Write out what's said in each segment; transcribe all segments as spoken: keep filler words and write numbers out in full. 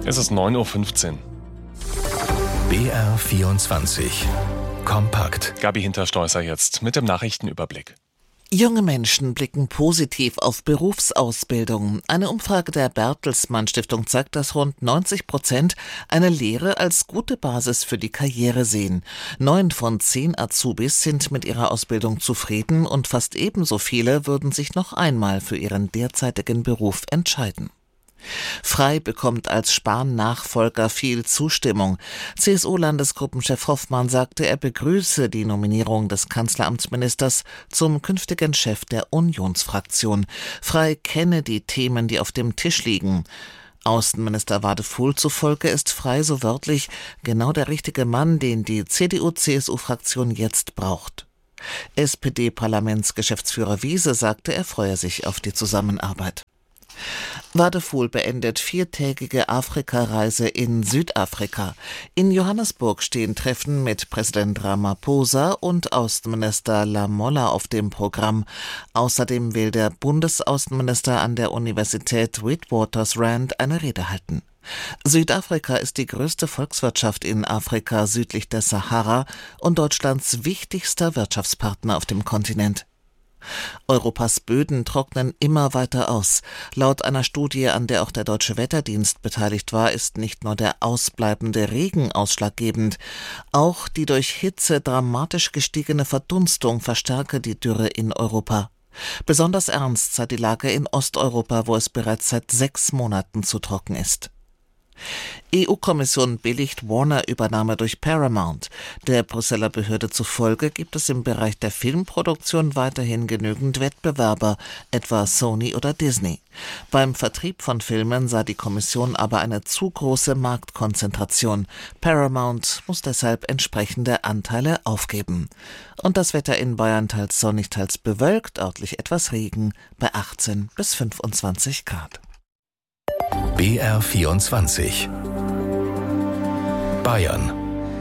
Es ist neun Uhr fünfzehn. B R vierundzwanzig. Kompakt. Gabi Hinterstoißer jetzt mit dem Nachrichtenüberblick. Junge Menschen blicken positiv auf Berufsausbildung. Eine Umfrage der Bertelsmann Stiftung zeigt, dass rund neunzig Prozent eine Lehre als gute Basis für die Karriere sehen. Neun von zehn Azubis sind mit ihrer Ausbildung zufrieden und fast ebenso viele würden sich noch einmal für ihren derzeitigen Beruf entscheiden. Frey bekommt als Spahn-Nachfolger viel Zustimmung. C S U-Landesgruppenchef Hoffmann sagte, er begrüße die Nominierung des Kanzleramtsministers zum künftigen Chef der Unionsfraktion. Frey kenne die Themen, die auf dem Tisch liegen. Außenminister Wadefuhl zufolge ist Frey so wörtlich genau der richtige Mann, den die C D U-C S U-Fraktion jetzt braucht. S P D-Parlamentsgeschäftsführer Wiese sagte, er freue sich auf die Zusammenarbeit. Wadefuhl beendet viertägige Afrikareise in Südafrika. In Johannesburg stehen Treffen mit Präsident Ramaphosa und Außenminister Lamola auf dem Programm. Außerdem will der Bundesaußenminister an der Universität Witwatersrand eine Rede halten. Südafrika ist die größte Volkswirtschaft in Afrika südlich der Sahara und Deutschlands wichtigster Wirtschaftspartner auf dem Kontinent. Europas Böden trocknen immer weiter aus. Laut einer Studie, an der auch der Deutsche Wetterdienst beteiligt war, ist nicht nur der ausbleibende Regen ausschlaggebend. Auch die durch Hitze dramatisch gestiegene Verdunstung verstärke die Dürre in Europa. Besonders ernst sei die Lage in Osteuropa, wo es bereits seit sechs Monaten zu trocken ist. E U-Kommission billigt Warner-Übernahme durch Paramount. Der Brüsseler Behörde zufolge gibt es im Bereich der Filmproduktion weiterhin genügend Wettbewerber, etwa Sony oder Disney. Beim Vertrieb von Filmen sah die Kommission aber eine zu große Marktkonzentration. Paramount muss deshalb entsprechende Anteile aufgeben. Und das Wetter in Bayern teils sonnig, teils bewölkt, örtlich etwas Regen, bei achtzehn bis fünfundzwanzig Grad. B R vierundzwanzig. Bayern.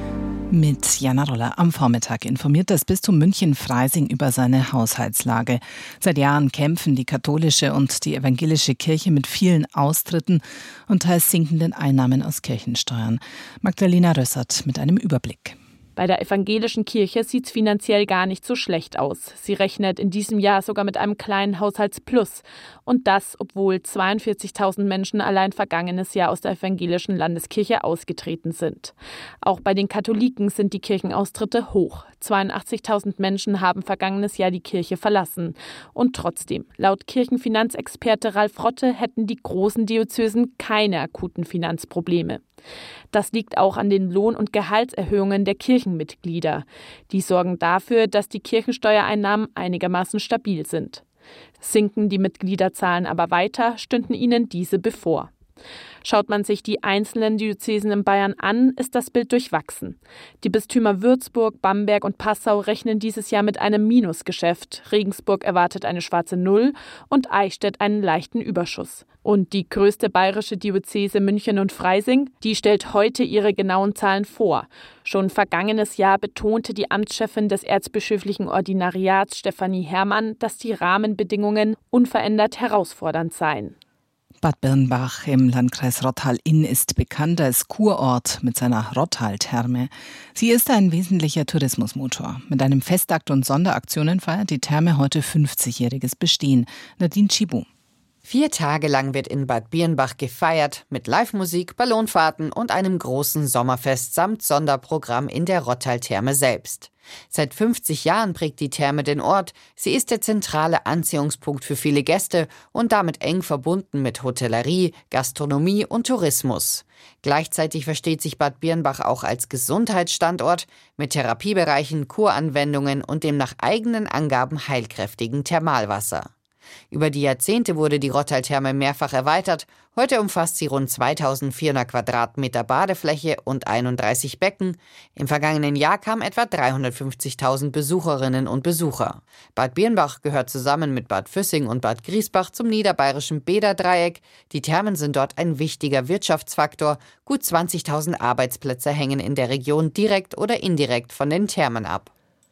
Mit Jana Roller am Vormittag informiert das Bistum München-Freising über seine Haushaltslage. Seit Jahren kämpfen die katholische und die evangelische Kirche mit vielen Austritten und teils sinkenden Einnahmen aus Kirchensteuern. Magdalena Rössert mit einem Überblick. Bei der evangelischen Kirche sieht es finanziell gar nicht so schlecht aus. Sie rechnet in diesem Jahr sogar mit einem kleinen Haushaltsplus. Und das, obwohl zweiundvierzigtausend Menschen allein vergangenes Jahr aus der evangelischen Landeskirche ausgetreten sind. Auch bei den Katholiken sind die Kirchenaustritte hoch. zweiundachtzigtausend Menschen haben vergangenes Jahr die Kirche verlassen. Und trotzdem, laut Kirchenfinanzexperte Ralf Rotte hätten die großen Diözesen keine akuten Finanzprobleme. Das liegt auch an den Lohn- und Gehaltserhöhungen der Kirchenmitglieder. Die sorgen dafür, dass die Kirchensteuereinnahmen einigermaßen stabil sind. Sinken die Mitgliederzahlen aber weiter, stünden ihnen diese bevor. Schaut man sich die einzelnen Diözesen in Bayern an, ist das Bild durchwachsen. Die Bistümer Würzburg, Bamberg und Passau rechnen dieses Jahr mit einem Minusgeschäft. Regensburg erwartet eine schwarze Null und Eichstätt einen leichten Überschuss. Und die größte bayerische Diözese München und Freising, die stellt heute ihre genauen Zahlen vor. Schon vergangenes Jahr betonte die Amtschefin des erzbischöflichen Ordinariats Stefanie Herrmann, dass die Rahmenbedingungen unverändert herausfordernd seien. Bad Birnbach im Landkreis Rottal-Inn ist bekannt als Kurort mit seiner Rottal-Therme. Sie ist ein wesentlicher Tourismusmotor. Mit einem Festakt und Sonderaktionen feiert die Therme heute fünfzigjähriges Bestehen. Nadine Chibu. Vier Tage lang wird in Bad Birnbach gefeiert, mit Live-Musik, Ballonfahrten und einem großen Sommerfest samt Sonderprogramm in der Rottal-Therme selbst. Seit fünfzig Jahren prägt die Therme den Ort. Sie ist der zentrale Anziehungspunkt für viele Gäste und damit eng verbunden mit Hotellerie, Gastronomie und Tourismus. Gleichzeitig versteht sich Bad Birnbach auch als Gesundheitsstandort mit Therapiebereichen, Kuranwendungen und dem nach eigenen Angaben heilkräftigen Thermalwasser. Über die Jahrzehnte wurde die Rottal-Therme mehrfach erweitert. Heute umfasst sie rund zweitausendvierhundert Quadratmeter Badefläche und einunddreißig Becken. Im vergangenen Jahr kamen etwa dreihundertfünfzigtausend Besucherinnen und Besucher. Bad Birnbach gehört zusammen mit Bad Füssing und Bad Griesbach zum niederbayerischen Bäderdreieck. Die Thermen sind dort ein wichtiger Wirtschaftsfaktor. Gut zwanzigtausend Arbeitsplätze hängen in der Region direkt oder indirekt von den Thermen ab.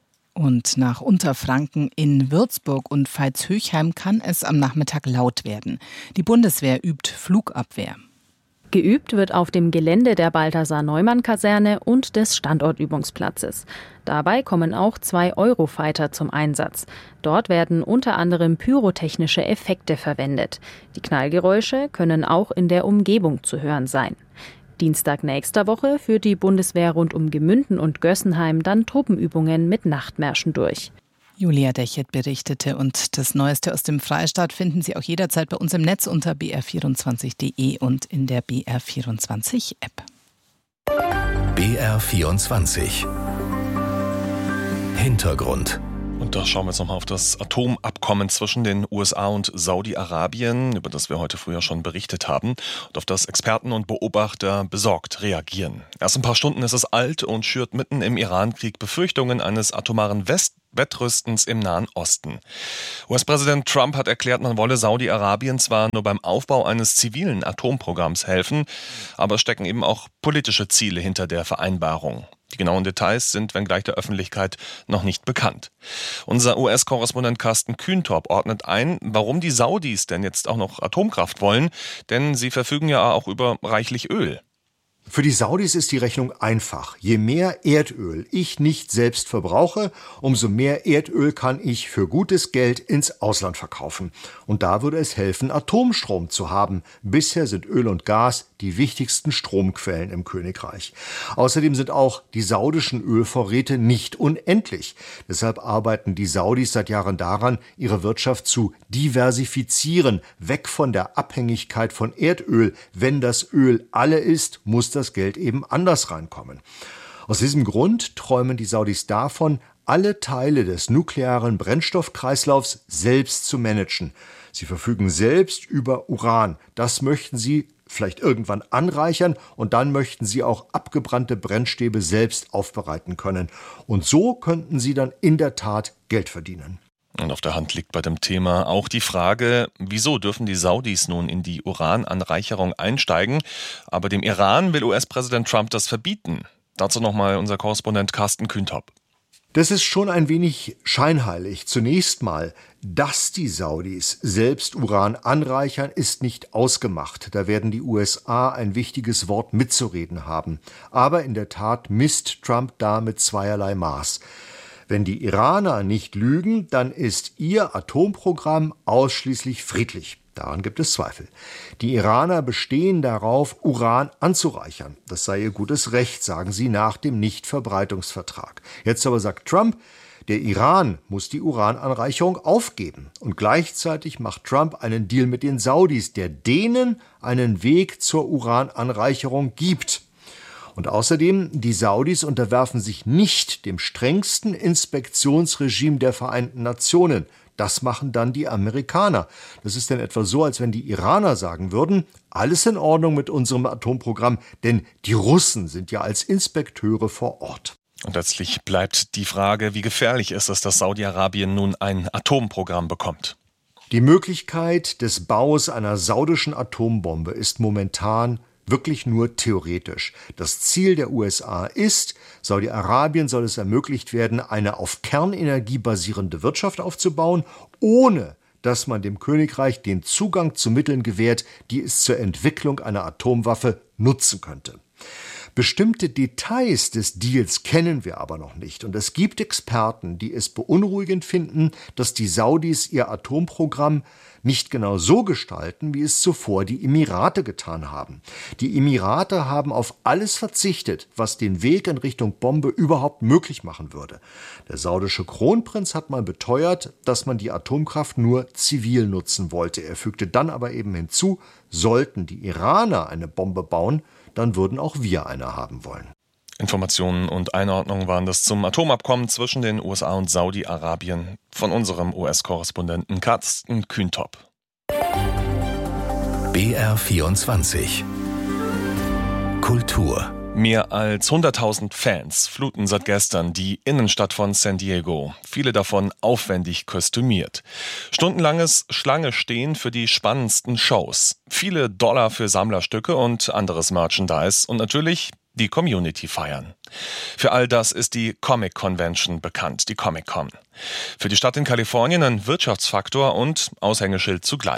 Und nach Unterfranken in Würzburg und Veitshöchheim kann es am Nachmittag laut werden. Die Bundeswehr übt Flugabwehr. Geübt wird auf dem Gelände der Balthasar-Neumann-Kaserne und des Standortübungsplatzes. Dabei kommen auch zwei Eurofighter zum Einsatz. Dort werden unter anderem pyrotechnische Effekte verwendet. Die Knallgeräusche können auch in der Umgebung zu hören sein. Dienstag nächster Woche führt die Bundeswehr rund um Gemünden und Gössenheim dann Truppenübungen mit Nachtmärschen durch. Julia Dechert berichtete und das Neueste aus dem Freistaat finden Sie auch jederzeit bei uns im Netz unter b r vierundzwanzig punkt d e und in der B R vierundzwanzig App. B R vierundzwanzig Hintergrund. Und da schauen wir jetzt nochmal auf das Atomabkommen zwischen den U S A und Saudi-Arabien, über das wir heute früh ja schon berichtet haben, und auf das Experten und Beobachter besorgt reagieren. Erst ein paar Stunden ist es alt und schürt mitten im Iran-Krieg Befürchtungen eines atomaren West- Wettrüstens im Nahen Osten. U S-Präsident Trump hat erklärt, man wolle Saudi-Arabien zwar nur beim Aufbau eines zivilen Atomprogramms helfen, aber es stecken eben auch politische Ziele hinter der Vereinbarung. Die genauen Details sind, wenngleich der Öffentlichkeit, noch nicht bekannt. Unser U S-Korrespondent Carsten Kühntorp ordnet ein, warum die Saudis denn jetzt auch noch Atomkraft wollen, denn sie verfügen ja auch über reichlich Öl. Für die Saudis ist die Rechnung einfach. Je mehr Erdöl ich nicht selbst verbrauche, umso mehr Erdöl kann ich für gutes Geld ins Ausland verkaufen. Und da würde es helfen, Atomstrom zu haben. Bisher sind Öl und Gas die wichtigsten Stromquellen im Königreich. Außerdem sind auch die saudischen Ölvorräte nicht unendlich. Deshalb arbeiten die Saudis seit Jahren daran, ihre Wirtschaft zu diversifizieren, weg von der Abhängigkeit von Erdöl. Wenn das Öl alle ist, muss das Geld eben anders reinkommen. Aus diesem Grund träumen die Saudis davon, alle Teile des nuklearen Brennstoffkreislaufs selbst zu managen. Sie verfügen selbst über Uran. Das möchten sie vielleicht irgendwann anreichern und dann möchten sie auch abgebrannte Brennstäbe selbst aufbereiten können. Und so könnten sie dann in der Tat Geld verdienen. Und auf der Hand liegt bei dem Thema auch die Frage, wieso dürfen die Saudis nun in die Urananreicherung einsteigen, aber dem Iran will U S-Präsident Trump das verbieten. Dazu nochmal unser Korrespondent Carsten Kühntorp. Das ist schon ein wenig scheinheilig. Zunächst mal, dass die Saudis selbst Uran anreichern, ist nicht ausgemacht. Da werden die U S A ein wichtiges Wort mitzureden haben. Aber in der Tat misst Trump da mit zweierlei Maß. Wenn die Iraner nicht lügen, dann ist ihr Atomprogramm ausschließlich friedlich. Daran gibt es Zweifel. Die Iraner bestehen darauf, Uran anzureichern. Das sei ihr gutes Recht, sagen sie nach dem Nichtverbreitungsvertrag. Jetzt aber sagt Trump, der Iran muss die Urananreicherung aufgeben. Und gleichzeitig macht Trump einen Deal mit den Saudis, der denen einen Weg zur Urananreicherung gibt. Und außerdem, die Saudis unterwerfen sich nicht dem strengsten Inspektionsregime der Vereinten Nationen. Das machen dann die Amerikaner. Das ist dann etwa so, als wenn die Iraner sagen würden, alles in Ordnung mit unserem Atomprogramm, denn die Russen sind ja als Inspekteure vor Ort. Und letztlich bleibt die Frage, wie gefährlich ist es, dass Saudi-Arabien nun ein Atomprogramm bekommt? Die Möglichkeit des Baus einer saudischen Atombombe ist momentan wirklich nur theoretisch. Das Ziel der U S A ist, Saudi-Arabien soll es ermöglicht werden, eine auf Kernenergie basierende Wirtschaft aufzubauen, ohne dass man dem Königreich den Zugang zu Mitteln gewährt, die es zur Entwicklung einer Atomwaffe nutzen könnte. Bestimmte Details des Deals kennen wir aber noch nicht. Und es gibt Experten, die es beunruhigend finden, dass die Saudis ihr Atomprogramm nicht genau so gestalten, wie es zuvor die Emirate getan haben. Die Emirate haben auf alles verzichtet, was den Weg in Richtung Bombe überhaupt möglich machen würde. Der saudische Kronprinz hat mal beteuert, dass man die Atomkraft nur zivil nutzen wollte. Er fügte dann aber eben hinzu, sollten die Iraner eine Bombe bauen, dann würden auch wir eine haben wollen. Informationen und Einordnungen waren das zum Atomabkommen zwischen den U S A und Saudi-Arabien von unserem U S-Korrespondenten Carsten Kühntorp. B R vierundzwanzig Kultur. Mehr als hunderttausend Fans fluten seit gestern die Innenstadt von San Diego. Viele davon aufwendig kostümiert. Stundenlanges Schlange-Stehen für die spannendsten Shows. Viele Dollar für Sammlerstücke und anderes Merchandise. Und natürlich die Community feiern. Für all das ist die Comic Convention bekannt, die Comic-Con. Für die Stadt in Kalifornien ein Wirtschaftsfaktor und Aushängeschild zugleich.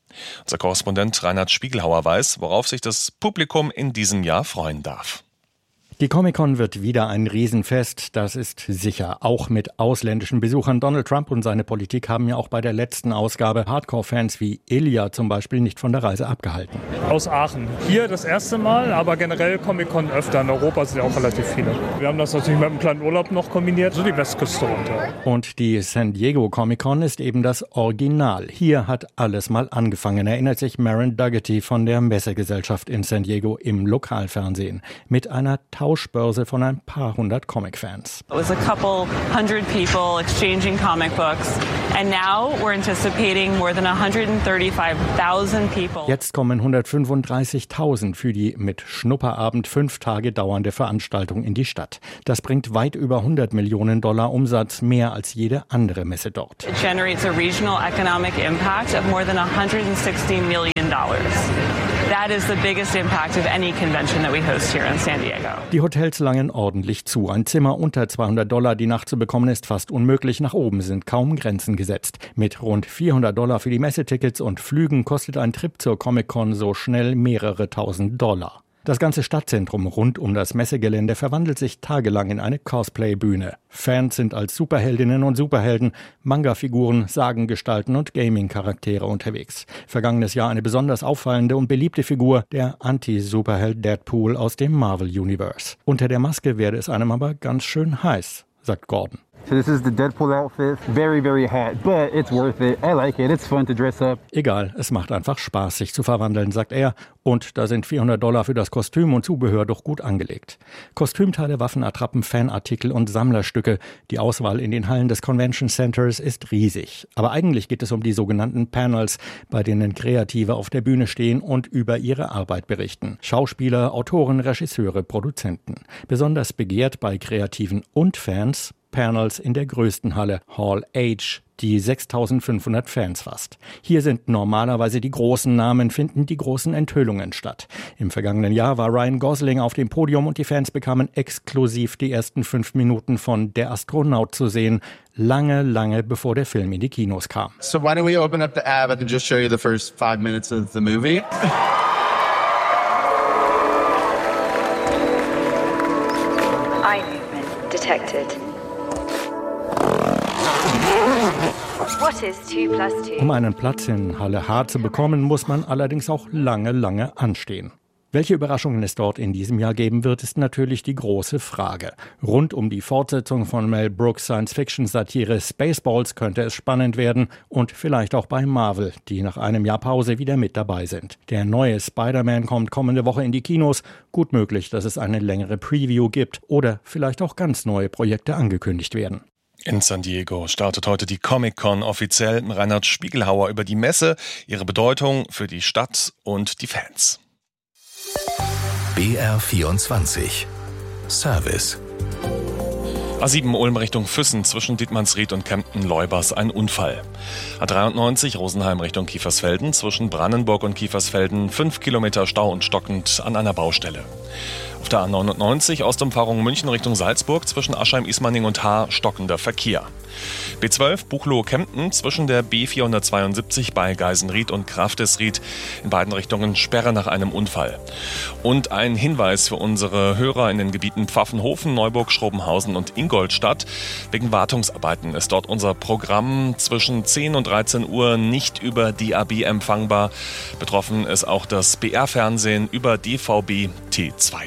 Unser Korrespondent Reinhard Spiegelhauer weiß, worauf sich das Publikum in diesem Jahr freuen darf. Die Comic-Con wird wieder ein Riesenfest, das ist sicher, auch mit ausländischen Besuchern. Donald Trump und seine Politik haben ja auch bei der letzten Ausgabe Hardcore-Fans wie Ilja zum Beispiel nicht von der Reise abgehalten. Aus Aachen. Hier das erste Mal, aber generell Comic-Con öfter. In Europa sind ja auch relativ viele. Wir haben das natürlich mit einem kleinen Urlaub noch kombiniert, so die Westküste runter. Und die San Diego Comic-Con ist eben das Original. Hier hat alles mal angefangen, erinnert sich Maren Dougherty von der Messegesellschaft in San Diego im Lokalfernsehen. Mit einer Tauschbörse von ein paar hundert Comic-Fans. It was a couple hundred people exchanging comic books and now we're anticipating more than one hundred thirty-five thousand people. Jetzt kommen hundertfünfunddreißigtausend für die mit Schnupperabend fünf Tage dauernde Veranstaltung in die Stadt. Das bringt weit über hundert Millionen Dollar Umsatz, mehr als jede andere Messe dort. It generates a regional economic impact of more than one hundred sixty million dollars. That is the biggest impact of any convention that we host here in San Diego. Die Hotels langen ordentlich zu. Ein Zimmer unter zweihundert Dollar die Nacht zu bekommen ist fast unmöglich. Nach oben sind kaum Grenzen gesetzt. Mit rund vierhundert Dollar für die Messetickets und Flügen kostet ein Trip zur Comic-Con so schnell mehrere tausend Dollar. Das ganze Stadtzentrum rund um das Messegelände verwandelt sich tagelang in eine Cosplay-Bühne. Fans sind als Superheldinnen und Superhelden, Manga-Figuren, Sagengestalten und Gaming-Charaktere unterwegs. Vergangenes Jahr eine besonders auffallende und beliebte Figur, der Anti-Superheld Deadpool aus dem Marvel-Universe. Unter der Maske werde es einem aber ganz schön heiß, sagt Gordon. So this is the Deadpool outfit. Very, very hot, but it's worth it. I like it. It's fun to dress up. Egal, es macht einfach Spaß, sich zu verwandeln, sagt er. Und da sind vierhundert Dollar für das Kostüm und Zubehör doch gut angelegt. Kostümteile, Waffenattrappen, Fanartikel und Sammlerstücke. Die Auswahl in den Hallen des Convention Centers ist riesig. Aber eigentlich geht es um die sogenannten Panels, bei denen Kreative auf der Bühne stehen und über ihre Arbeit berichten. Schauspieler, Autoren, Regisseure, Produzenten. Besonders begehrt bei Kreativen und Fans Panels in der größten Halle, Hall H, die sechstausendfünfhundert Fans fasst. Hier sind normalerweise die großen Namen, finden die großen Enthüllungen statt. Im vergangenen Jahr war Ryan Gosling auf dem Podium und die Fans bekamen exklusiv die ersten fünf Minuten von Der Astronaut zu sehen, lange, lange bevor der Film in die Kinos kam. So why don't we open up the app? I can just show you the first five minutes of the movie. Eye movement detected. What is two plus two? Um einen Platz in Halle H zu bekommen, muss man allerdings auch lange, lange anstehen. Welche Überraschungen es dort in diesem Jahr geben wird, ist natürlich die große Frage. Rund um die Fortsetzung von Mel Brooks Science-Fiction-Satire Spaceballs könnte es spannend werden und vielleicht auch bei Marvel, die nach einem Jahr Pause wieder mit dabei sind. Der neue Spider-Man kommt kommende Woche in die Kinos. Gut möglich, dass es eine längere Preview gibt oder vielleicht auch ganz neue Projekte angekündigt werden. In San Diego startet heute die Comic-Con offiziell. Reinhard Spiegelhauer über die Messe, ihre Bedeutung für die Stadt und die Fans. B R vierundzwanzig Service. A sieben Ulm Richtung Füssen zwischen Dietmannsried und Kempten-Leubers ein Unfall. A dreiundneunzig Rosenheim Richtung Kiefersfelden zwischen Brandenburg und Kiefersfelden fünf Kilometer Stau und stockend an einer Baustelle. Auf der A neunundneunzig Ostumfahrung München Richtung Salzburg zwischen Aschheim-Ismaning und Haar stockender Verkehr. B zwölf Buchloe-Kempten zwischen der B vierhundertzweiundsiebzig bei Geisenried und Kraftesried in beiden Richtungen Sperre nach einem Unfall. Und ein Hinweis für unsere Hörer in den Gebieten Pfaffenhofen, Neuburg, Schrobenhausen und Ingolstadt. Wegen Wartungsarbeiten ist dort unser Programm zwischen zehn und dreizehn Uhr nicht über D A B empfangbar. Betroffen ist auch das B R-Fernsehen über D V B T zwei.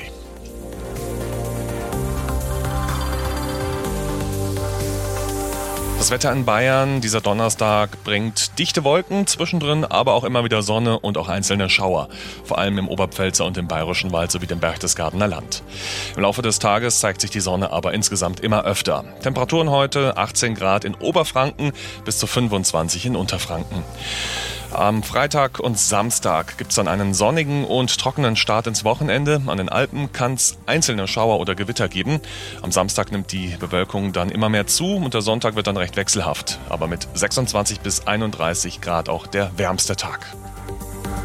Das Wetter in Bayern dieser Donnerstag bringt dichte Wolken, zwischendrin aber auch immer wieder Sonne und auch einzelne Schauer. Vor allem im Oberpfälzer und im Bayerischen Wald sowie dem Berchtesgadener Land. Im Laufe des Tages zeigt sich die Sonne aber insgesamt immer öfter. Temperaturen heute achtzehn Grad in Oberfranken bis zu fünfundzwanzig in Unterfranken. Am Freitag und Samstag gibt es dann einen sonnigen und trockenen Start ins Wochenende. An den Alpen kann es einzelne Schauer oder Gewitter geben. Am Samstag nimmt die Bewölkung dann immer mehr zu und der Sonntag wird dann recht wechselhaft. Aber mit sechsundzwanzig bis einunddreißig Grad auch der wärmste Tag.